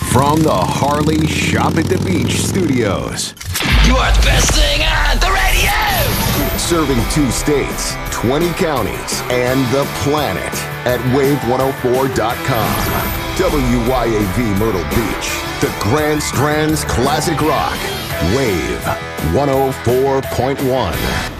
From the Harley Shop at the Beach studios. You are the best thing on the radio! Serving 2 states, 20 counties, and the planet at wave104.com. WYAV Myrtle Beach, the Grand Strands Classic Rock. Wave 104.1.